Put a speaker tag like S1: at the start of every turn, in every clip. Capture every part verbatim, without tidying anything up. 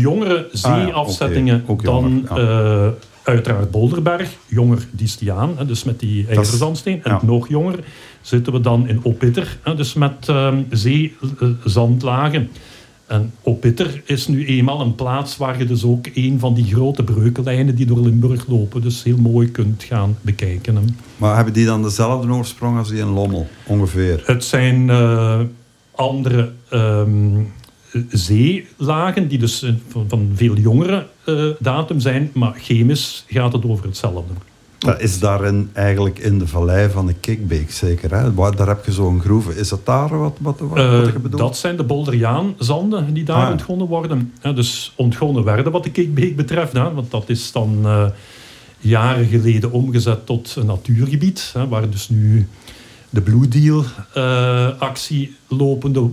S1: jongere zeeafzettingen
S2: ah, ja, okay.
S1: dan
S2: jonger, ja.
S1: uh, uiteraard Bolderberg, jonger Distiaan, hè, dus met die ijzerzandsteen. En
S2: ja.
S1: nog jonger zitten we dan in Oppitter, hè, dus met uh, zeezandlagen. En Oppitter is nu eenmaal een plaats waar je dus ook een van die grote breukenlijnen die door Limburg lopen, dus heel mooi kunt gaan bekijken. Hè.
S2: Maar hebben die dan dezelfde oorsprong als die in Lommel, ongeveer?
S1: Het zijn uh, andere um, zeelagen die dus van, van veel jongere uh, datum zijn, maar chemisch gaat het over hetzelfde.
S2: Dat is daarin eigenlijk in de vallei van de Kikbeek zeker, hè? Waar, daar heb je zo'n groeve. Is dat daar wat, wat, wat,
S1: uh,
S2: wat je bedoelt?
S1: Dat zijn de Bolderiaanzanden die daar
S2: ah.
S1: ontgonnen worden. Ja, dus ontgonnen werden wat de Kikbeek betreft, hè, want dat is dan uh, jaren geleden omgezet tot een natuurgebied, hè, waar dus nu de Blue Deal uh, actie lopende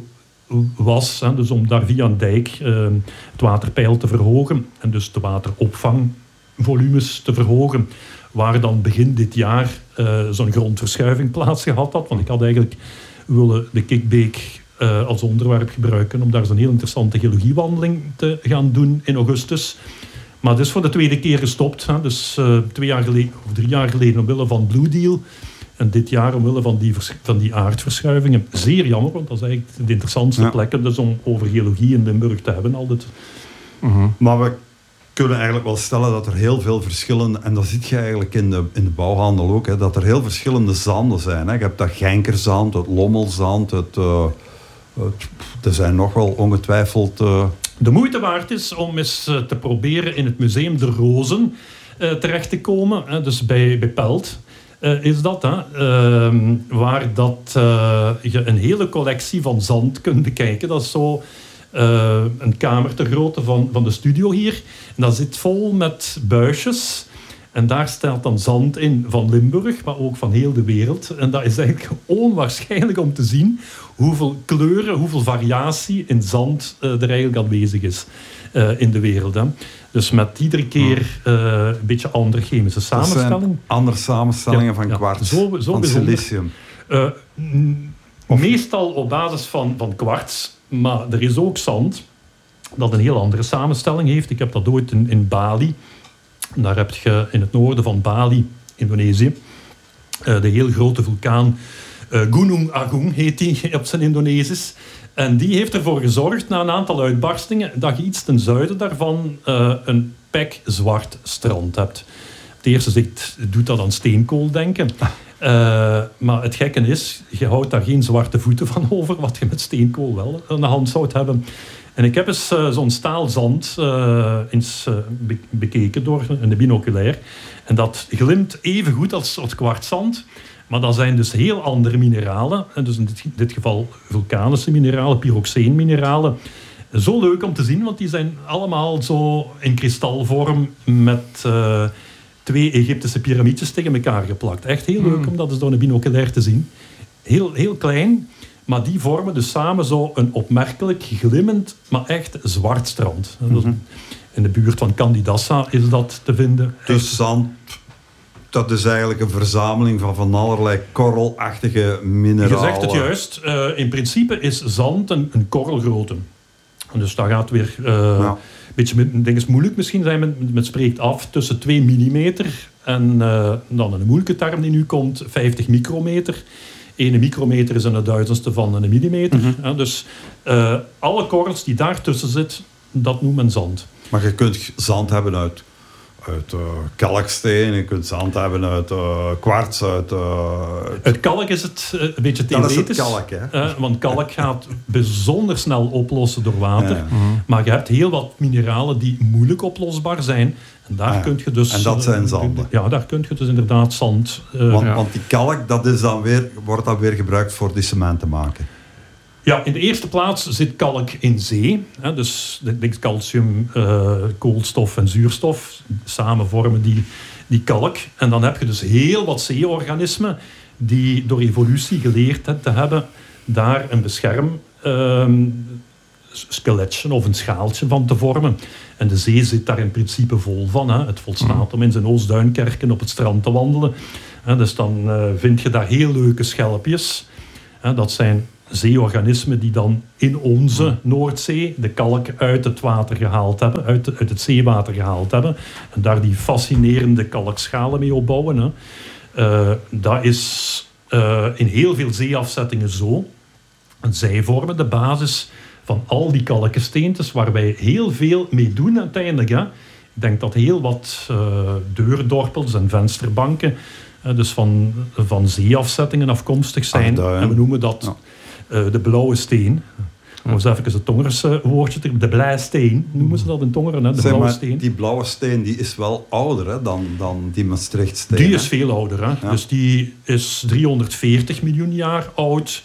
S1: was. Hè, dus om daar via een dijk uh, het waterpeil te verhogen en dus de wateropvangvolumes te verhogen. Waar dan begin dit jaar uh, zo'n grondverschuiving plaatsgehad had. Want ik had eigenlijk willen de Kikbeek uh, als onderwerp gebruiken om daar zo'n heel interessante geologiewandeling te gaan doen in augustus. Maar het is voor de tweede keer gestopt. Hè. Dus uh, twee jaar geleden, of drie jaar geleden omwille van Blue Deal. En dit jaar omwille van die, vers- van die aardverschuivingen. Zeer jammer, want dat is eigenlijk de interessantste ja. plek dus om over geologie in Limburg te hebben. Altijd.
S2: Mm-hmm. Maar we kunnen eigenlijk wel stellen dat er heel veel verschillende, en dat zie je eigenlijk in de, in de bouwhandel ook, hè, dat er heel verschillende zanden zijn. Hè. Je hebt dat Genkerzand, het Lommelzand, het, uh, het, er zijn nog wel ongetwijfeld... Uh...
S1: De moeite waard is om eens uh, te proberen in het Museum de Rozen uh, terecht te komen. Hè, dus bij, bij Pelt uh, is dat, hè, uh, waar dat, uh, je een hele collectie van zand kunt bekijken. Dat is zo... Uh, een kamer te grootte van, van de studio hier. En dat zit vol met buisjes. En daar staat dan zand in van Limburg, maar ook van heel de wereld. En dat is eigenlijk onwaarschijnlijk om te zien hoeveel kleuren, hoeveel variatie in zand uh, er eigenlijk aanwezig is uh, in de wereld. Hè. Dus met iedere keer uh, een beetje andere chemische samenstelling.
S2: Andere samenstellingen ja, van
S1: ja,
S2: kwarts,
S1: zo, zo
S2: van
S1: bijzonder.
S2: silicium.
S1: Uh, n- meestal op basis van, van kwarts. Maar er is ook zand dat een heel andere samenstelling heeft. Ik heb dat ooit in, in Bali. Daar heb je in het noorden van Bali, Indonesië, uh, de heel grote vulkaan uh, Gunung Agung heet die op zijn Indonesisch. En die heeft ervoor gezorgd, na een aantal uitbarstingen, dat je iets ten zuiden daarvan uh, een pekzwart strand hebt. Op het eerste zicht doet dat aan steenkool denken. Uh, maar het gekke is, je houdt daar geen zwarte voeten van over, wat je met steenkool wel aan de hand zou hebben. En ik heb eens uh, zo'n staalzand uh, eens uh, be- bekeken door een binoculair. En dat glimt even goed als het kwartszand. Maar dat zijn dus heel andere mineralen. En dus in dit, dit geval vulkanische mineralen, pyroxeenmineralen. Zo leuk om te zien, want die zijn allemaal zo in kristalvorm met... Uh, twee Egyptische piramides tegen elkaar geplakt. Echt heel leuk om dat eens door een binoculair te zien. Heel, heel klein, maar die vormen dus samen zo een opmerkelijk glimmend, maar echt zwart strand. Mm-hmm. In de buurt van Candidassa is dat te vinden.
S2: Dus zand, dat is eigenlijk een verzameling van van allerlei korrelachtige mineralen.
S1: Je zegt het juist. Uh, in principe is zand een, een korrelgrootte. Dus dat gaat weer... Uh, ja. Een beetje ding is moeilijk misschien zijn, men, men spreekt af tussen twee millimeter en uh, dan een moeilijke term die nu komt, vijftig micrometer. Een micrometer is een duizendste van een millimeter. Mm-hmm. Ja, dus uh, alle korrels die daartussen zitten, dat noemt men zand.
S2: Maar je kunt zand hebben uit, uit uh, kalksteen, je kunt zand hebben uit uh, kwarts, uit... Uh,
S1: uit kalk is het uh, een beetje theoretisch.
S2: Dat is het kalk, hè?
S1: Uh, want kalk gaat bijzonder snel oplossen door water.
S2: Ja. Mm-hmm.
S1: Maar je hebt heel wat mineralen die moeilijk oplosbaar zijn. En daar
S2: ja.
S1: kun je dus...
S2: En dat zijn zanden.
S1: Ja, daar kun je dus inderdaad zand... Uh,
S2: want,
S1: ja.
S2: want die kalk, dat is dan weer, wordt dan weer gebruikt voor die cement te maken.
S1: Ja, in de eerste plaats zit kalk in zee. Hè, dus calcium, uh, koolstof en zuurstof samen vormen die, die kalk. En dan heb je dus heel wat zeeorganismen die door evolutie geleerd hebben te hebben daar een bescherm um, skeletje of een schaaltje van te vormen. En de zee zit daar in principe vol van. Hè. Het volstaat om in zijn Oostduinkerken op het strand te wandelen. Hè, dus dan uh, vind je daar heel leuke schelpjes. Hè, dat zijn zeeorganismen die dan in onze Noordzee de kalk uit het water gehaald hebben, uit, uit het zeewater gehaald hebben. En daar die fascinerende kalkschalen mee opbouwen. Hè. Uh, dat is uh, in heel veel zeeafzettingen zo. En zij vormen de basis van al die kalkgesteentes waar wij heel veel mee doen uiteindelijk. Hè. Ik denk dat heel wat uh, deurdorpels en vensterbanken uh, dus van, van zeeafzettingen afkomstig zijn.
S2: Ach,
S1: en we noemen dat
S2: ja.
S1: uh, de blauwe steen. Of eens even het Tongerse woordje. De blauwe steen noemen ze dat in Tongeren. Hè? De
S2: zeg
S1: blauwe
S2: maar,
S1: steen.
S2: Die blauwe steen die is wel ouder hè, dan, dan die Maastrichtsteen.
S1: Die
S2: hè?
S1: is veel ouder. Hè?
S2: Ja.
S1: Dus die is driehonderdveertig miljoen jaar oud.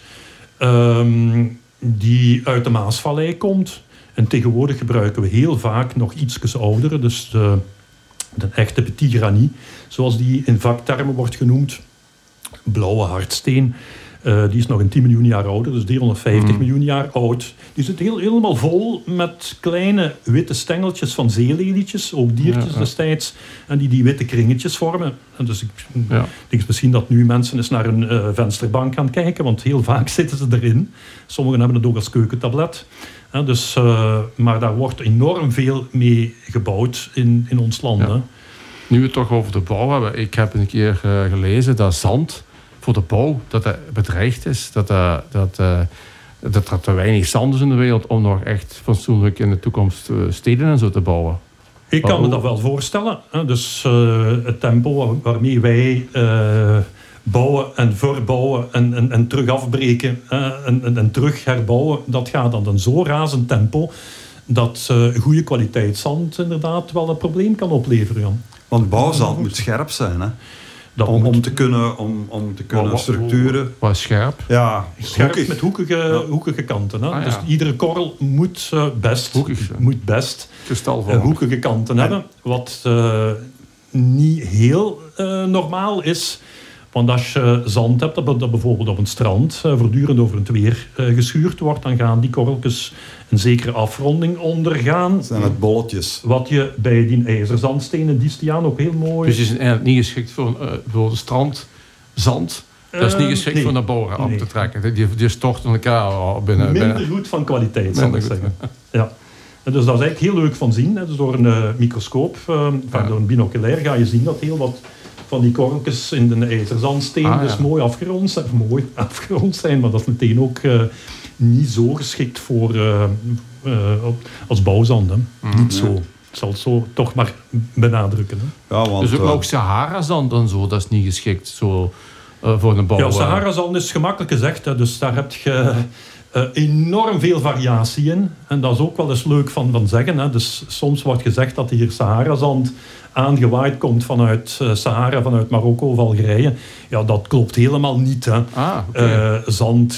S1: Um, die uit de Maasvallei komt. En tegenwoordig gebruiken we heel vaak nog ietsjes oudere. Dus de, de echte petit granit, zoals die in vaktermen wordt genoemd. Blauwe hardsteen. Uh, die is nog een tien miljoen jaar ouder, dus driehonderdvijftig mm. miljoen jaar oud. Die zit heel, helemaal vol met kleine witte stengeltjes van zeelelietjes, ook diertjes ja, ja. destijds, en die die witte kringetjes vormen. En dus ik ja. denk misschien dat nu mensen eens naar een uh, vensterbank gaan kijken, want heel vaak zitten ze erin. Sommigen hebben het ook als keukentablet. Ja, dus, uh, maar daar wordt enorm veel mee gebouwd in, in ons land.
S3: Ja.
S1: Hè.
S3: Nu we het toch over de bouw hebben, ik heb een keer uh, gelezen dat zand voor de bouw, dat dat bedreigd is. Dat, uh, dat, uh, dat er te weinig zand is in de wereld om nog echt fatsoenlijk in de toekomst uh, steden en zo te bouwen.
S1: Ik kan me dat wel voorstellen. Hè. Dus uh, het tempo waarmee wij uh, bouwen en verbouwen en, en, en terug afbreken uh, en, en, en terug herbouwen, dat gaat dan een zo razend tempo dat uh, goede kwaliteit zand inderdaad wel een probleem kan opleveren. Jan.
S2: Want bouwzand moet scherp zijn, hè?
S1: Dat
S2: om,
S1: moet...
S2: om te kunnen, om, om te kunnen
S3: wat,
S2: structuren.
S3: Wat scherp?
S2: Ja,
S1: scherp
S2: hoekig.
S1: met hoekige, ja. hoekige kanten. Hè?
S3: Ah, ja.
S1: Dus iedere korrel moet uh, best,
S3: hoekig, ja.
S1: moet best
S3: uh,
S1: hoekige kanten ja. hebben. Wat uh, niet heel uh, normaal is. Want als je zand hebt, dat bijvoorbeeld op een strand uh, voortdurend over het weer uh, geschuurd wordt, dan gaan die korreltjes een zekere afronding ondergaan.
S2: Dat zijn het bolletjes.
S1: Wat je bij die ijzerzandstenen, die staan ook heel mooi.
S3: Dus die zijn eigenlijk niet geschikt voor, uh, voor de strandzand. Dat is niet geschikt uh, nee. voor naar boven af nee. te trekken. Die, die storten elkaar binnen.
S1: Minder
S3: binnen.
S1: goed van kwaliteit, zal ik zeggen. Ja. En dus dat is eigenlijk heel leuk van zien. Hè. Dus door een uh, microscoop, uh, ja. door een binoculair, ga je zien dat heel wat van die korreltjes in de ijzerzandsteen ah, dus ja. mooi afgerond zijn. Mooi afgerond zijn, maar dat is meteen ook uh, niet zo geschikt voor uh, uh, als bouwzand. Hè. Mm, niet ja. zo. Ik zal het zo toch maar benadrukken. Hè.
S3: Ja, want, dus ook, uh, ook Sahara-zand en zo, dat is niet geschikt zo, uh, voor een bouw.
S1: Ja, Sahara-zand is gemakkelijk gezegd. Hè. Dus daar heb je uh, enorm veel variatie in. En dat is ook wel eens leuk van, van zeggen. Hè. Dus soms wordt gezegd dat hier Sahara-zand aangewaaid komt vanuit uh, Sahara, vanuit Marokko of Algerije. Ja, dat klopt helemaal niet. Hè.
S3: Ah, okay.
S1: uh, zand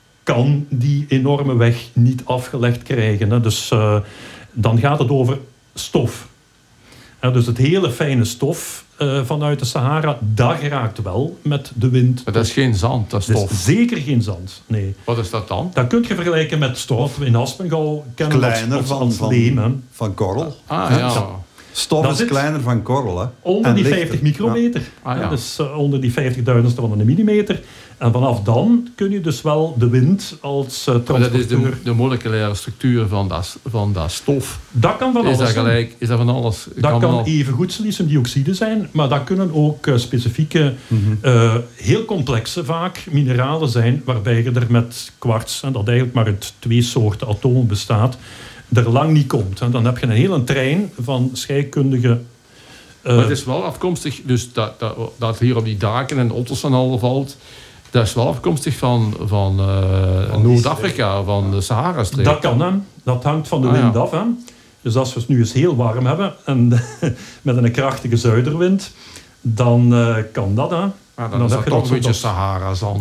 S1: kan die enorme weg niet afgelegd krijgen. Hè. Dus uh, dan gaat het over stof. Uh, dus het hele fijne stof uh, vanuit de Sahara, dat geraakt wel met de wind.
S3: Maar dat is geen zand, dat is stof.
S1: Dat is zeker geen zand, nee.
S3: Wat is dat dan?
S1: Dat kun je vergelijken met stof. In Aspengouw kennen we
S2: kleiner
S1: als,
S2: van,
S1: als
S2: van,
S1: leem.
S2: Van korrel.
S3: Ah, ja. ja.
S2: Stof dat is kleiner van korrel, hè?
S1: Onder
S2: en
S1: die
S2: lichter.
S1: vijftig micrometer.
S3: Ja. Ah, ja.
S1: Dus uh, onder die vijftigduizendste van een millimeter. En vanaf dan kun je dus wel de wind als uh, transporteur...
S3: Maar dat is de, de moleculaire structuur van dat, van dat stof.
S1: Dat kan van
S3: is
S1: alles
S3: dat
S1: zijn.
S3: gelijk, Is dat van alles?
S1: Dat kan,
S3: kan
S1: al... even goed siliciumdioxide zijn, maar dat kunnen ook uh, specifieke, mm-hmm. uh, heel complexe vaak mineralen zijn, waarbij je er met kwarts, en dat eigenlijk maar uit twee soorten atomen bestaat, er lang niet komt. En dan heb je een hele trein van scheikundige...
S3: Uh, maar het is wel afkomstig, dus dat, dat, dat hier op die daken en otters en al valt, dat is wel afkomstig van, van, uh, van Noord-Afrika, van de Sahara-streek.
S1: Dat kan, hè. Dat hangt van de
S3: ah,
S1: wind
S3: ja.
S1: af. Hè. Dus als we het nu eens heel warm hebben en met een krachtige zuiderwind, dan uh, kan dat. Hè.
S3: Ah, dan,
S1: dan
S3: is dat
S1: heb je
S3: toch
S1: dat
S3: een beetje Sahara-zand.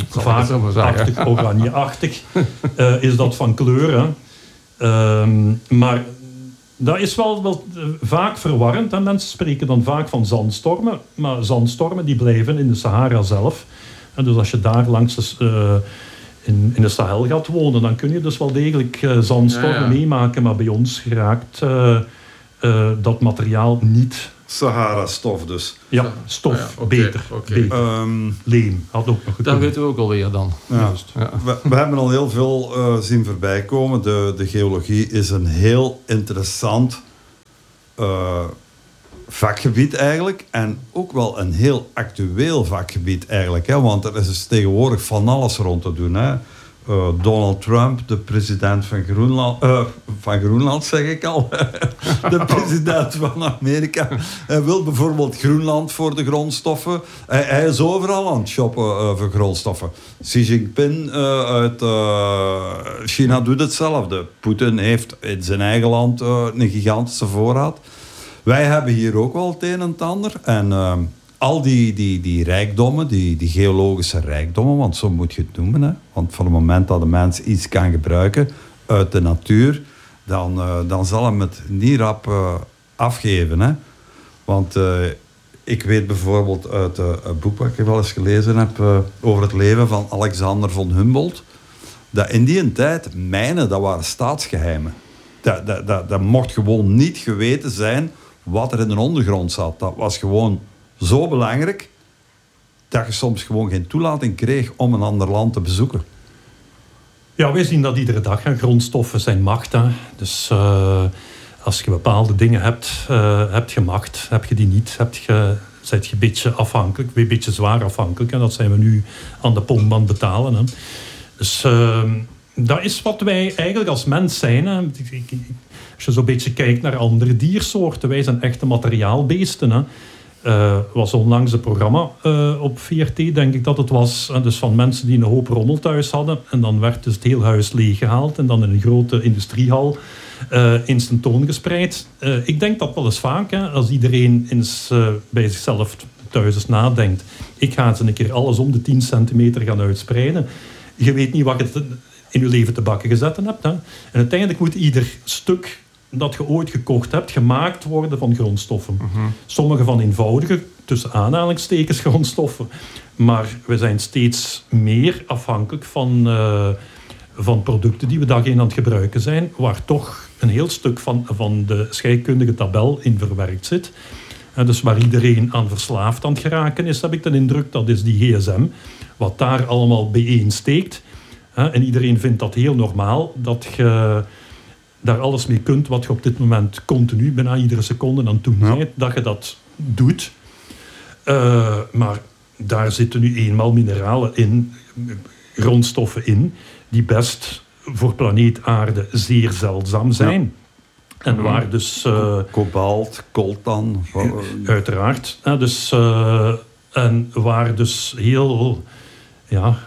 S1: Vaak oranje-achtig uh, is dat van kleur. Hè. Um, maar dat is wel, wel uh, vaak verwarrend. En mensen spreken dan vaak van zandstormen. Maar zandstormen die blijven in de Sahara zelf. En dus als je daar langs de, uh, in, in de Sahel gaat wonen, dan kun je dus wel degelijk uh, zandstormen ja, ja. meemaken. Maar bij ons geraakt uh, uh, uh, dat materiaal niet...
S2: Sahara-stof dus.
S1: Ja, stof,
S3: ah, ja, okay,
S1: beter.
S3: Okay.
S1: beter.
S2: Um,
S1: Leem had ook nog gekund.
S3: Dat weten we ook alweer dan.
S2: Ja.
S3: Juist, ja.
S2: We, we hebben al heel veel uh, zien voorbij komen. De, de geologie is een heel interessant uh, vakgebied eigenlijk. En ook wel een heel actueel vakgebied eigenlijk. Hè? Want er is dus tegenwoordig van alles rond te doen. Hè? Uh, Donald Trump, de president van Groenland... Uh, van Groenland zeg ik al. De president van Amerika. Hij wil bijvoorbeeld Groenland voor de grondstoffen. Hij, hij is overal aan het shoppen uh, voor grondstoffen. Xi Jinping uh, uit uh, China doet hetzelfde. Poetin heeft in zijn eigen land uh, een gigantische voorraad. Wij hebben hier ook wel het een en het ander. En... Uh, Al die, die, die rijkdommen, die, die geologische rijkdommen, want zo moet je het noemen. Hè? Want van het moment dat de mens iets kan gebruiken uit de natuur, dan, uh, dan zal hem het niet rap uh, afgeven. Hè? Want uh, ik weet bijvoorbeeld uit uh, een boek wat ik wel eens gelezen heb uh, over het leven van Alexander von Humboldt, dat in die tijd mijnen, dat waren staatsgeheimen. Dat, dat, dat, dat mocht gewoon niet geweten zijn wat er in de ondergrond zat. Dat was gewoon zo belangrijk dat je soms gewoon geen toelating kreeg om een ander land te bezoeken.
S1: Ja, wij zien dat iedere dag. Hè. Grondstoffen zijn macht. Hè. Dus uh, als je bepaalde dingen hebt, uh, heb je macht. Heb je die niet, heb je, zit je een beetje afhankelijk, een beetje zwaar afhankelijk. En dat zijn we nu aan de pomp aan het betalen. Hè. Dus uh, dat is wat wij eigenlijk als mens zijn. Hè. Als je zo'n beetje kijkt naar andere diersoorten, wij zijn echte materiaalbeesten. Hè. Uh, was onlangs een programma uh, op V R T, denk ik dat het was. Uh, dus van mensen die een hoop rommel thuis hadden. En dan werd dus het hele huis leeggehaald. En dan in een grote industriehal uh, in tentoongespreid. Uh, ik denk dat wel eens vaak, hè, als iedereen eens uh, bij zichzelf thuis eens nadenkt. Ik ga eens een keer alles om de tien centimeter gaan uitspreiden. Je weet niet wat je in je leven te bakken gezet hebt. Hè. En uiteindelijk moet ieder stuk dat je ooit gekocht hebt, gemaakt worden van grondstoffen. Uh-huh. Sommige van eenvoudige, tussen aanhalingstekens, grondstoffen. Maar we zijn steeds meer afhankelijk van, uh, van producten die we dag in aan het gebruiken zijn, waar toch een heel stuk van, van de scheikundige tabel in verwerkt zit. Uh, dus waar iedereen aan verslaafd aan het geraken is, heb ik de indruk, dat is die gsm. Wat daar allemaal bijeen steekt. Uh, en iedereen vindt dat heel normaal, dat je daar alles mee kunt wat je op dit moment continu, bijna iedere seconde aan het doen bent, ja. Dat je dat doet. Uh, maar daar zitten nu eenmaal mineralen in, grondstoffen in, die best voor planeet Aarde zeer zeldzaam zijn. Ja. En waar dus... Uh,
S2: Kobalt, coltan.
S1: Uiteraard. Uh, dus, uh, en waar dus heel, ja,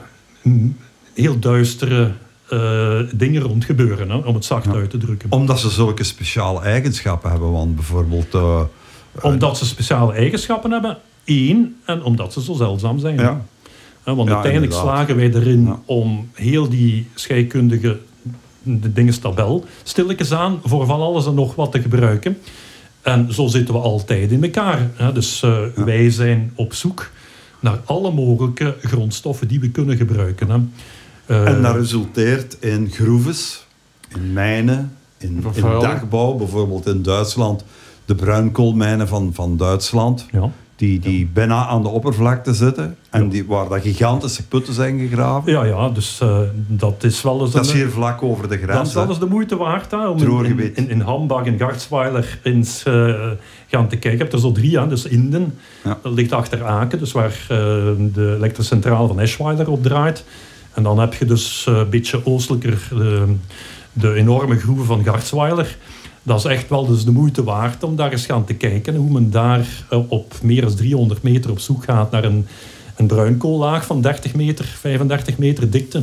S1: heel duistere Uh, dingen rond gebeuren, hè, om het zacht ja. uit te drukken.
S2: Omdat ze zulke speciale eigenschappen hebben, want bijvoorbeeld... Uh,
S1: omdat ze speciale eigenschappen hebben, één, en omdat ze zo zeldzaam zijn.
S2: Ja.
S1: Uh, want
S2: ja,
S1: uiteindelijk inderdaad. slagen wij erin ja. om heel die scheikundige de dingestabel stilletjes aan voor van alles en nog wat te gebruiken. En zo zitten we altijd in elkaar. Hè. Dus uh, ja. wij zijn op zoek naar alle mogelijke grondstoffen die we kunnen gebruiken. Hè. Uh,
S2: en dat resulteert in groeves, in mijnen, in, in dagbouw. Bijvoorbeeld in Duitsland, de bruinkoolmijnen van, van Duitsland. Ja. Die, die ja. bijna aan de oppervlakte zitten. En ja. die, waar dat gigantische putten zijn gegraven.
S1: Ja, ja, dus uh, dat is wel eens...
S2: Dat is hier vlak over de grens.
S1: Dat is wel eens de moeite waard, hè, om in, in, in, in Hambach en Garzweiler eens uh, gaan te kijken. Je hebt er zo drie aan, dus Inden. Ja. Dat ligt achter Aken, dus waar uh, de elektrische centrale van Eschweiler op draait. En dan heb je dus een uh, beetje oostelijker uh, de enorme groeven van Garzweiler. Dat is echt wel dus de moeite waard om daar eens gaan te kijken. Hoe men daar uh, op meer dan driehonderd meter op zoek gaat naar een, een bruinkoollaag van dertig meter, vijfendertig meter dikte.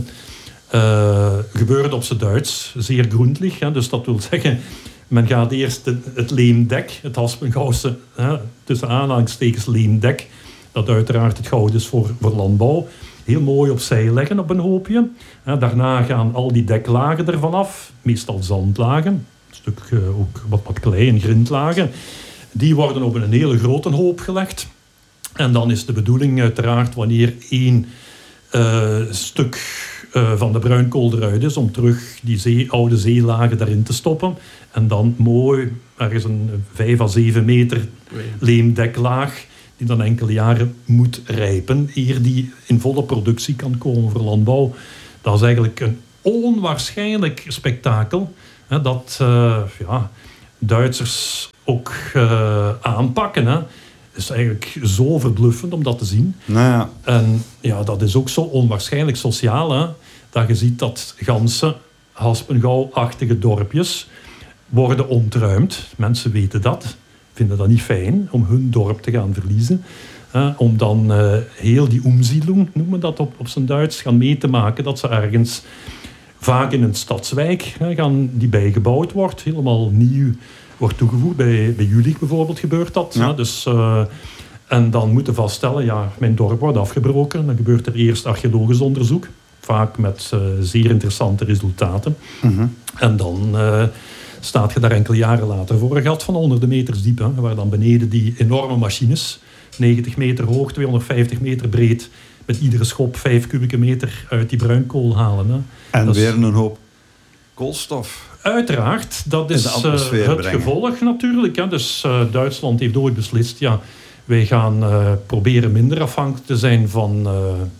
S1: Uh, gebeurt op z'n Duits, zeer groendlich. Hè, dus dat wil zeggen, men gaat eerst het, het leemdek, het Haspengouwse, hè, tussen aanhalingstekens leemdek, dat uiteraard het goud is voor, voor landbouw, heel mooi opzij leggen op een hoopje. Hè, daarna gaan al die deklagen ervan af, meestal zandlagen, een stuk uh, ook wat, wat klei en grindlagen. Die worden op een hele grote hoop gelegd. En dan is de bedoeling uiteraard, wanneer één uh, stuk uh, van de bruinkool eruit is om terug die zee, oude zeelagen daarin te stoppen. En dan mooi, ergens een vijf à zeven meter leemdeklaag die dan enkele jaren moet rijpen eer die in volle productie kan komen voor landbouw. Dat is eigenlijk een onwaarschijnlijk spektakel hè, dat uh, ja, Duitsers ook uh, aanpakken. Hè. Het is eigenlijk zo verbluffend om dat te zien.
S2: Nou ja.
S1: En ja, dat is ook zo onwaarschijnlijk sociaal. Hè, dat je ziet dat ganse Haspengouw-achtige dorpjes worden ontruimd. Mensen weten dat, vinden dat niet fijn om hun dorp te gaan verliezen. Uh, om dan uh, heel die Umsiedlung, noemen we dat op, op zijn Duits, gaan mee te maken dat ze ergens, vaak in een stadswijk, uh, gaan, die bijgebouwd wordt, helemaal nieuw wordt toegevoegd. Bij, bij Jülich bijvoorbeeld gebeurt dat.
S2: Ja.
S1: Uh, dus, uh, en dan moeten vaststellen, ja, mijn dorp wordt afgebroken. Dan gebeurt er eerst archeologisch onderzoek, vaak met uh, zeer interessante resultaten.
S2: Mm-hmm.
S1: En dan uh, staat je daar enkele jaren later voor een gat van honderden meters diep, hè, waar dan beneden die enorme machines, negentig meter hoog, tweehonderdvijftig meter breed, met iedere schop vijf kubieke meter uit die bruinkool halen. Hè.
S2: En
S1: dat
S2: weer
S1: is,
S2: een hoop koolstof.
S1: Uiteraard, dat is uh, het
S2: brengen.
S1: gevolg natuurlijk. Hè. Dus uh, Duitsland heeft ooit beslist, ja, wij gaan uh, proberen minder afhankelijk te zijn van, uh,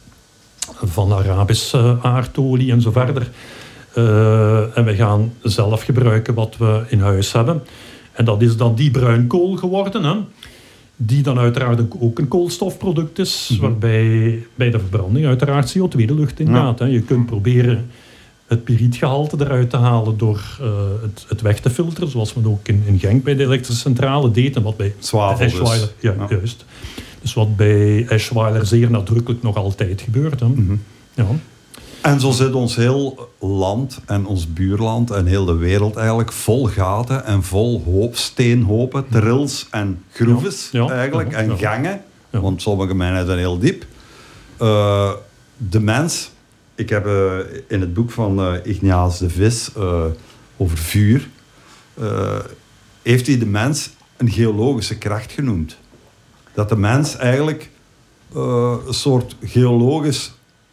S1: van Arabische aardolie en zo verder. Uh, en we gaan zelf gebruiken wat we in huis hebben. En dat is dan die bruinkool geworden, hè, die dan uiteraard ook een koolstofproduct is, mm-hmm. waarbij bij de verbranding uiteraard C O twee de lucht in gaat. Ja. Je kunt proberen het pirietgehalte eruit te halen door uh, het, het weg te filteren, zoals men ook in, in Genk bij de elektrische centrale deed en wat bij Eschweiler, dus. ja, ja. Juist. Dus wat bij Eschweiler zeer nadrukkelijk nog altijd gebeurt. Hè.
S2: Mm-hmm.
S1: Ja.
S2: En zo zit ons heel land en ons buurland en heel de wereld eigenlijk vol gaten en vol hoop, steenhopen, trills en groeves
S1: ja, ja,
S2: eigenlijk
S1: ja,
S2: en
S1: ja.
S2: gangen,
S1: Ja.
S2: want sommige mijnen zijn heel diep. Uh, de mens, ik heb uh, in het boek van uh, Ignace de Vis uh, over vuur, uh, heeft hij de mens een geologische kracht genoemd. Dat de mens eigenlijk uh, een soort geologisch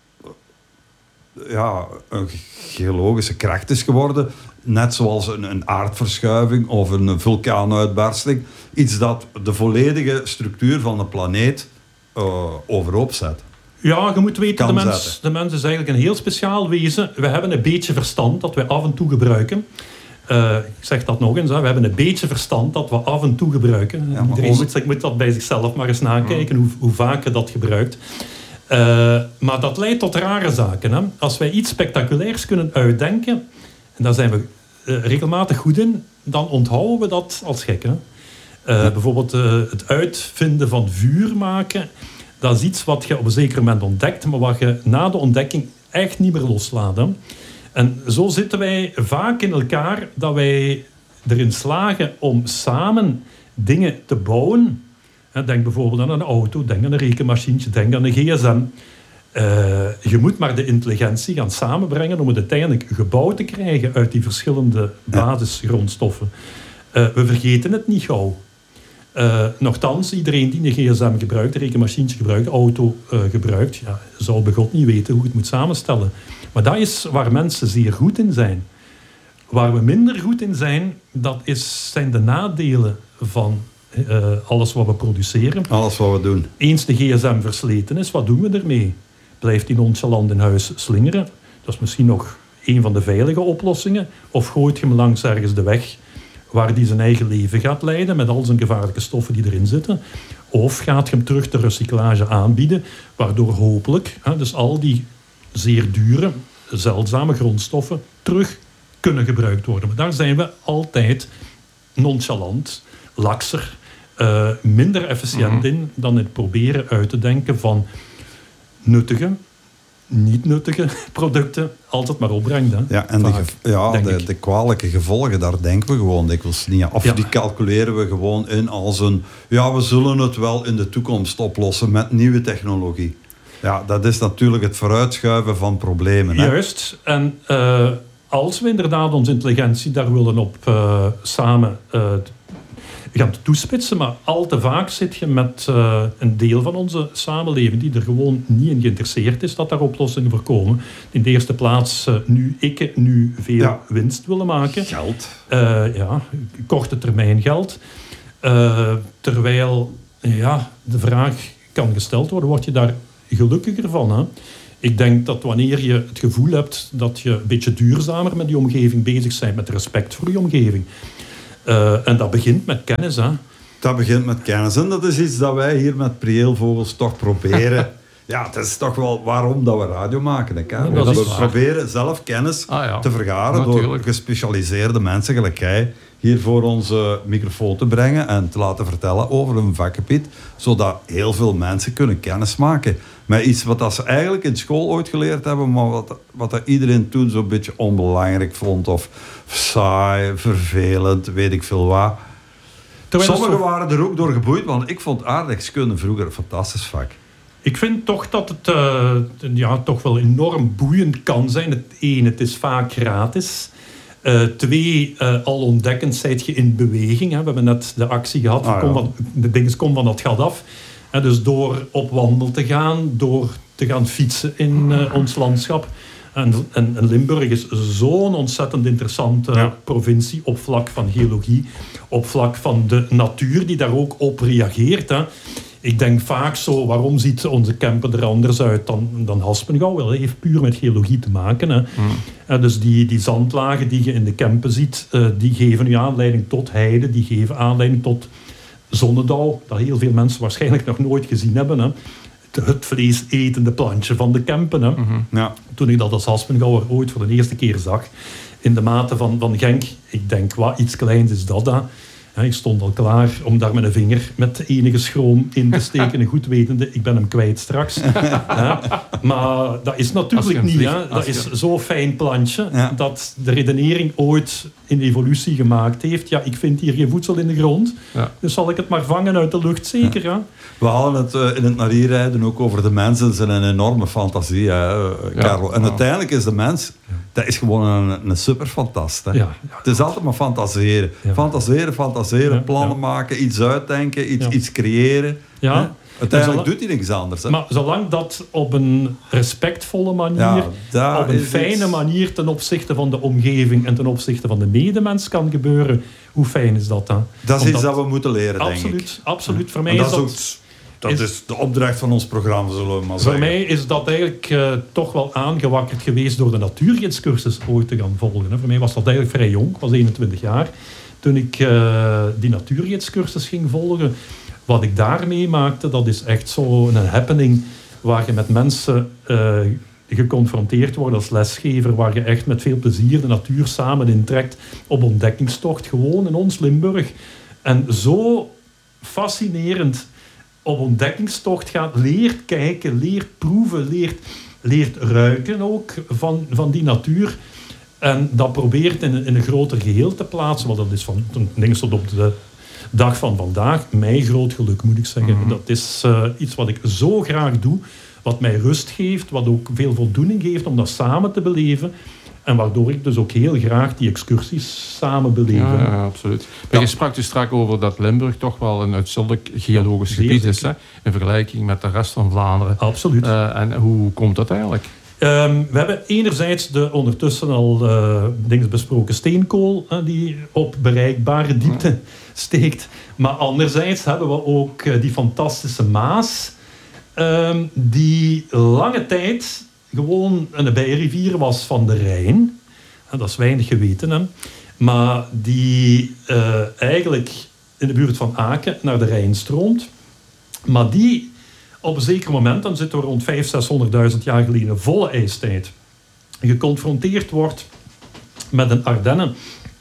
S2: ja, een geologische kracht is geworden. Net zoals een, een aardverschuiving of een vulkaanuitbarsting. Iets dat de volledige structuur van de planeet uh, overhoop zet.
S1: Ja, je moet weten, de
S2: Kan
S1: mens,
S2: zetten.
S1: de mens is eigenlijk een heel speciaal wezen. We hebben een beetje verstand dat we af en toe gebruiken. Uh, ik zeg dat nog eens, hè. We hebben een beetje verstand dat we af en toe gebruiken.
S2: Ja,
S1: Iedereen
S2: onze...
S1: moet, moet dat bij zichzelf maar eens nakijken, hoe, hoe vaak je dat gebruikt. Uh, maar dat leidt tot rare zaken. Hè. Als wij iets spectaculairs kunnen uitdenken, en daar zijn we uh, regelmatig goed in, dan onthouden we dat als gek. Hè. Uh, ja. Bijvoorbeeld uh, het uitvinden van vuur maken, dat is iets wat je op een zeker moment ontdekt, maar wat je na de ontdekking echt niet meer loslaat. Hè. En zo zitten wij vaak in elkaar dat wij erin slagen om samen dingen te bouwen. Denk bijvoorbeeld aan een auto, denk aan een rekenmachientje, denk aan een gsm. Uh, je moet maar de intelligentie gaan samenbrengen om het uiteindelijk gebouwd te krijgen uit die verschillende basisgrondstoffen. Uh, we vergeten het niet gauw. Uh, nochtans, iedereen die een gsm gebruikt, een rekenmachientje gebruikt, een auto uh, gebruikt, ja, zou bij God niet weten hoe het moet samenstellen. Maar dat is waar mensen zeer goed in zijn. Waar we minder goed in zijn, dat is, zijn de nadelen van Uh, alles wat we produceren.
S2: Alles wat we doen.
S1: Eens de gsm versleten is, wat doen we ermee? Blijft die nonchalant in huis slingeren? Dat is misschien nog een van de veilige oplossingen. Of gooit je hem langs ergens de weg waar die zijn eigen leven gaat leiden met al zijn gevaarlijke stoffen die erin zitten. Of gaat je hem terug de recyclage aanbieden, waardoor hopelijk hè, dus al die zeer dure, zeldzame grondstoffen terug kunnen gebruikt worden. Maar daar zijn we altijd nonchalant, lakser, Uh, minder efficiënt mm-hmm. in dan het proberen uit te denken van nuttige, niet nuttige producten altijd maar opbrengt. Hè?
S2: Ja, en
S1: Vaak,
S2: de, gev- ja, de, de kwalijke gevolgen, daar denken we gewoon dikwijls niet aan. Of ja. die calculeren we gewoon in als een... Ja, we zullen het wel in de toekomst oplossen met nieuwe technologie. Ja, dat is natuurlijk het vooruitschuiven van problemen. Hè?
S1: Juist. En uh, als we inderdaad onze intelligentie daar willen op uh, samen... Uh, gaan toespitsen, maar al te vaak zit je met uh, een deel van onze samenleving die er gewoon niet in geïnteresseerd is dat daar oplossingen voor komen. In de eerste plaats uh, nu ik nu veel ja. winst willen maken.
S2: Geld.
S1: Uh, ja, korte termijn geld. Uh, terwijl ja, de vraag kan gesteld worden, word je daar gelukkiger van? Hè? Ik denk dat wanneer je het gevoel hebt dat je een beetje duurzamer met die omgeving bezig bent, met respect voor die omgeving. Uh, en dat begint met kennis. Hè?
S2: Dat begint met kennis. En dat is iets dat wij hier met Priëelvogels toch proberen. Ja, het is toch wel waarom dat we radio maken. Hè? Ja, dat we proberen zelf kennis ah, ja. te vergaren Natuurlijk. door gespecialiseerde mensen gelijk jij hier voor onze microfoon te brengen en te laten vertellen over een vakgebied, zodat heel veel mensen kunnen kennis maken met iets wat dat ze eigenlijk in school ooit geleerd hebben, maar wat, wat dat iedereen toen zo'n beetje onbelangrijk vond of saai, vervelend, weet ik veel wat. Sommigen zo... waren er ook door geboeid, want ik vond aardrijkskunde vroeger een fantastisch vak.
S1: Ik vind toch dat het uh, ja, toch wel enorm boeiend kan zijn. Het één, het is vaak gratis. Uh, twee, uh, al ontdekkend zijt je in beweging. Hè. We hebben net de actie gehad, ah, kom van, de dingen kom van dat gat af. Hè, dus door op wandel te gaan, door te gaan fietsen in uh, ons landschap. En, en, en Limburg is zo'n ontzettend interessante ja. provincie op vlak van geologie, op vlak van de natuur die daar ook op reageert. Hè. Ik denk vaak zo, waarom ziet onze Kempen er anders uit dan, dan Haspengouw? Wel, dat heeft puur met geologie te maken. Hè. Mm. Uh, dus die, die zandlagen die je in de Kempen ziet, uh, die geven nu aanleiding tot heide, die geven aanleiding tot zonnedauw, dat heel veel mensen waarschijnlijk nog nooit gezien hebben. Hè. Het, het vleesetende plantje van de Kempen. Hè. Mm-hmm. Ja. Toen ik dat als Haspengouwer ooit voor de eerste keer zag, in de mate van, van Genk, ik denk, wat iets kleins is dat, hè. Ja, ik stond al klaar om daar met een vinger met enige schroom in te steken. En goed wetende, ik ben hem kwijt straks. Ja, maar dat is natuurlijk niet. Hè. Dat is zo'n fijn plantje ja. dat de redenering ooit in evolutie gemaakt heeft. Ja, ik vind hier geen voedsel in de grond. Ja. Dus zal ik het maar vangen uit de lucht, zeker. Ja. Ja.
S2: We hadden het uh, in het naar hier rijden ook over de mensen. Dat is een enorme fantasie, hè, Carlo. Ja. En ja. uiteindelijk is de mens... Dat is gewoon een, een superfantast. Hè. Ja, ja. Het is altijd maar fantaseren. Ja. Fantaseren, fantaseren, ja, plannen ja. maken, iets uitdenken, iets, ja. iets creëren. Ja. Hè. Uiteindelijk zolang, doet hij niks anders. Hè.
S1: Maar zolang dat op een respectvolle manier, ja, op een fijne iets... manier ten opzichte van de omgeving en ten opzichte van de medemens kan gebeuren, hoe fijn is dat dan?
S2: Dat is iets dat we moeten leren,
S1: absoluut,
S2: denk ik.
S1: Absoluut. Voor mij is dat...
S2: Is Dat is, is de opdracht van ons programma, zullen we maar
S1: voor
S2: zeggen.
S1: Voor mij is dat eigenlijk uh, toch wel aangewakkerd geweest door de natuurgidscursus ooit te gaan volgen. Hè. Voor mij was dat eigenlijk vrij jong, ik was eenentwintig jaar. Toen ik uh, die natuurgidscursus ging volgen, wat ik daar meemaakte, dat is echt zo'n happening waar je met mensen uh, geconfronteerd wordt als lesgever, waar je echt met veel plezier de natuur samen intrekt op ontdekkingstocht, gewoon in ons Limburg. En zo fascinerend op ontdekkingstocht gaat, leert kijken, leert proeven, leert, leert ruiken ook van, van die natuur. En dat probeert in een, in een groter geheel te plaatsen. Want dat is van denk tot op de dag van vandaag mijn groot geluk, moet ik zeggen. Mm-hmm. Dat is uh, iets wat ik zo graag doe, wat mij rust geeft, wat ook veel voldoening geeft om dat samen te beleven. En waardoor ik dus ook heel graag die excursies samen beleef.
S3: Ja, ja, absoluut. Maar je sprak dus straks over dat Limburg toch wel een uitzonderlijk geologisch ja, gebied is, hè, in vergelijking met de rest van Vlaanderen.
S1: Absoluut.
S3: Uh, en hoe komt dat eigenlijk?
S1: Um, we hebben enerzijds de ondertussen al uh, dingen besproken steenkool, uh, die op bereikbare diepte ja. steekt. Maar anderzijds hebben we ook uh, die fantastische Maas, um, die lange tijd gewoon een bijrivier was van de Rijn. En dat is weinig geweten, hè. Maar die uh, eigenlijk in de buurt van Aken naar de Rijn stroomt. Maar die op een zeker moment, dan zitten we rond vijfhonderdduizend, zeshonderdduizend jaar geleden, volle ijstijd, geconfronteerd wordt met een Ardennen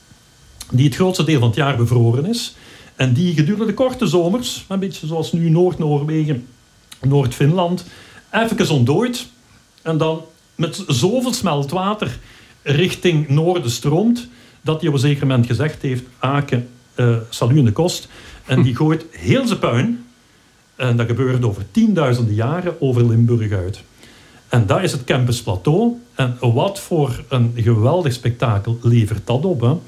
S1: die het grootste deel van het jaar bevroren is. En die gedurende de korte zomers, een beetje zoals nu Noord-Noorwegen, Noord-Finland, even ontdooit. En dan met zoveel smeltwater richting noorden stroomt, dat hij op een zeker moment gezegd heeft, Aken, uh, salu in de kost. En die gooit heel zijn puin, en dat gebeurt over tienduizenden jaren, over Limburg uit. En dat is het Kempense Plateau. En wat voor een geweldig spektakel levert dat op, hè?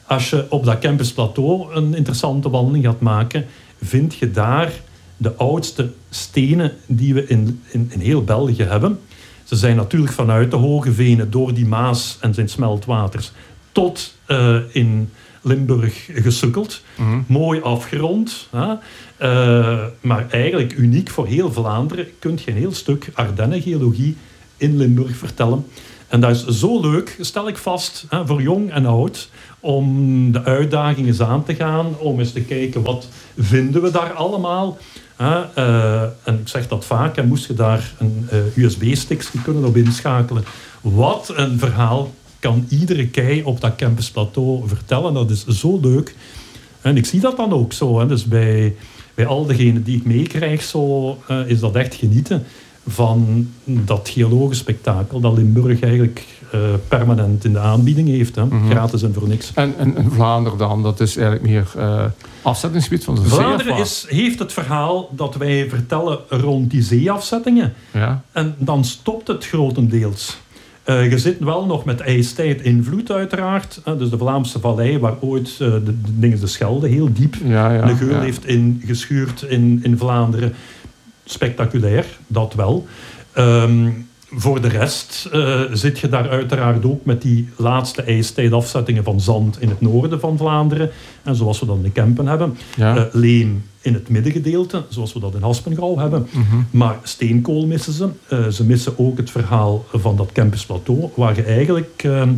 S1: Als je op dat Kempersplateau een interessante wandeling gaat maken, vind je daar de oudste stenen die we in, in, in heel België hebben. Ze zijn natuurlijk vanuit de hoge venen door die Maas en zijn smeltwaters tot uh, in Limburg gesukkeld. Mm-hmm. Mooi afgerond. Hè? Uh, maar eigenlijk uniek voor heel Vlaanderen kun je een heel stuk Ardennen-geologie in Limburg vertellen. En dat is zo leuk, stel ik vast, hè, voor jong en oud, om de uitdaging eens aan te gaan, om eens te kijken wat vinden we daar allemaal. Uh, uh, en ik zeg dat vaak, en moest je daar een uh, U S B-stickje kunnen op inschakelen. Wat een verhaal kan iedere kei op dat Kempersplateau vertellen. Dat is zo leuk. En ik zie dat dan ook zo. Hè. Dus bij, bij al degenen die ik meekrijg, zo, uh, is dat echt genieten van dat geologisch spektakel dat Limburg eigenlijk uh, permanent in de aanbieding heeft. Hè. Mm-hmm. Gratis en voor niks.
S3: En, en, en Vlaanderen dan, dat is eigenlijk meer uh, afzettingsgebied van de zee?
S1: Vlaanderen is, heeft het verhaal dat wij vertellen rond die zeeafzettingen. Ja. En dan stopt het grotendeels. Uh, je zit wel nog met ijstijd invloed uiteraard. Uh, dus de Vlaamse vallei, waar ooit uh, de, de, de, de Schelde heel diep ja, ja, de geul ja. heeft ingeschuurd in, in Vlaanderen. Spectaculair, dat wel. Um, voor de rest uh, zit je daar uiteraard ook met die laatste ijstijdafzettingen van zand in het noorden van Vlaanderen. En zoals we dat in de Kempen hebben. Ja. Uh, leem in het middengedeelte, zoals we dat in Haspengouw hebben. Mm-hmm. Maar steenkool missen ze. Uh, ze missen ook het verhaal van dat Kempersplateau, waar je eigenlijk uh, uh,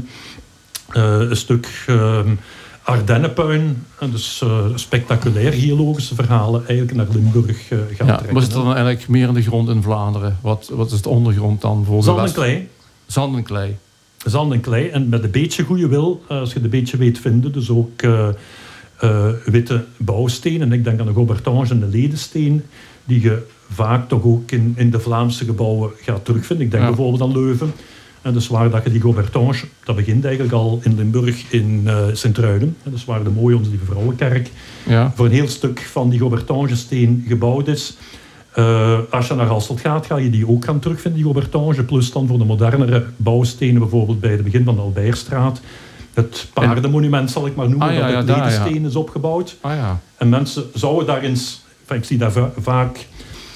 S1: een stuk Uh, Ardennenpuin, dus uh, spectaculair geologische verhalen eigenlijk naar Limburg uh, gaan
S3: ja,
S1: trekken.
S3: Maar is het dan eigenlijk meer in de grond in Vlaanderen? Wat, wat is de ondergrond dan? Voor
S1: Zand
S3: de
S1: en klei.
S3: Zand en klei.
S1: Zand en klei. En met een beetje goede wil, uh, als je het een beetje weet vinden, dus ook uh, uh, witte bouwstenen. Ik denk aan de Gobertange en de Ledensteen, die je vaak toch ook in, in de Vlaamse gebouwen gaat terugvinden. Ik denk ja. bijvoorbeeld aan Leuven. En dus waar dat je die Gobertange, dat begint eigenlijk al in Limburg in uh, Sint-Truiden. Dus waar de mooie Onze Lieve Vrouwenkerk ja. voor een heel stuk van die Gobertange-steen gebouwd is. Uh, als je naar Hasselt gaat, ga je die ook gaan terugvinden, die Gobertange. Plus dan voor de modernere bouwstenen, bijvoorbeeld bij het begin van de Albeierstraat. Het paardenmonument zal ik maar noemen, ah, ja, dat uit ja, ledensteen ja. is opgebouwd.
S3: Ah, ja.
S1: En mensen zouden daar eens, enfin, ik zie daar va- vaak...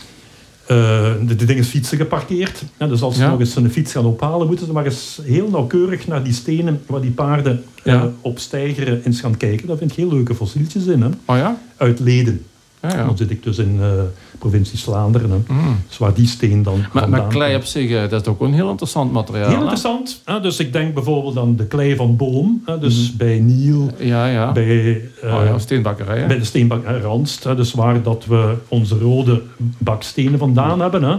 S1: Uh, de, de dingen fietsen geparkeerd. Ja, dus als ze ja. nog eens een fiets gaan ophalen, moeten ze maar eens heel nauwkeurig naar die stenen waar die paarden ja. uh, op stijgeren eens gaan kijken. Daar vind je heel leuke fossieltjes in. Hè?
S3: Oh ja?
S1: Uit Leden. Ja, ja. Dan zit ik dus in uh, provincie Vlaanderen. Hè? Mm. Dus waar die steen dan
S3: Maar, maar klei op zich, dat is ook een heel interessant materiaal.
S1: Heel interessant. Hè? Dus ik denk bijvoorbeeld aan de klei van Boom. Hè? Dus mm. bij Niel.
S3: Ja, ja.
S1: Bij, uh,
S3: oh, ja, steenbakkerij. Hè?
S1: Bij de steenbakkerij Randst. Hè? Dus waar dat we onze rode bakstenen vandaan mm. hebben. Hè?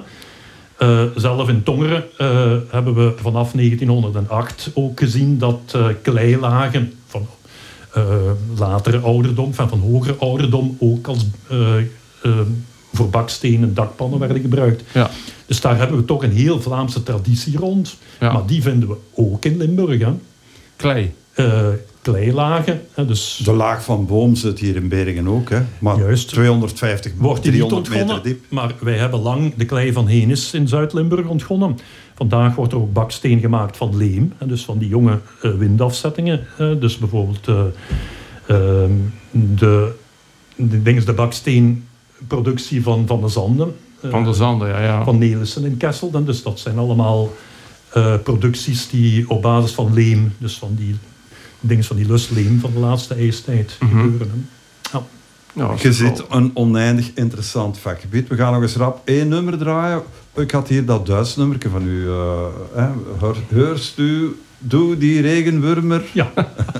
S1: Uh, zelf in Tongeren uh, hebben we vanaf negentienhonderdacht ook gezien dat uh, kleilagen van uh, latere ouderdom, van, van hogere ouderdom, ook als uh, uh, voor bakstenen dakpannen werden gebruikt. Ja. Dus daar hebben we toch een heel Vlaamse traditie rond. Ja. Maar die vinden we ook in Limburg. Hè.
S3: Klei.
S1: Uh, kleilagen. Hè, dus
S2: de laag van Boom zit hier in Bergen ook. Hè? Maar juist, tweehonderdvijftig,
S1: wordt die niet ontgonnen,
S2: diep.
S1: Maar wij hebben lang de klei van Henis in Zuid-Limburg ontgonnen. Vandaag wordt er ook baksteen gemaakt van leem. Hè, dus van die jonge uh, windafzettingen. Uh, dus bijvoorbeeld uh, uh, de, de, de, de baksteenproductie van, van de Zanden. Uh,
S3: van de Zanden, ja. ja.
S1: Van Nelissen in Kessel. En dus dat zijn allemaal uh, producties die op basis van leem, dus van die dingen van die lusleem van de laatste ijstijd mm-hmm. gebeuren. Hè. Ja.
S2: Ja, je ziet een oneindig interessant vakgebied. We gaan nog eens rap één nummer draaien. Ik had hier dat Duits nummerke van u. Uh, hè. Heurst u, doe die regenwurmer.
S1: Ja.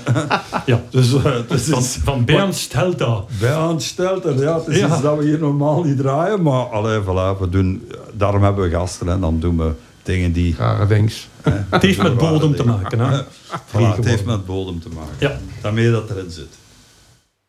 S1: ja.
S2: Dus, uh, dus
S1: van, van Bernd Stelter.
S2: Bernd Stelter, ja. Het is ja. iets dat we hier normaal niet draaien. Maar allee, voilà, we doen, daarom hebben we gasten. En dan doen we dingen die...
S3: Rare dings.
S1: Het heeft met bodem te maken. Hè?
S2: Voilà, het heeft met bodem te maken.
S1: Ja.
S2: Daarmee dat erin zit.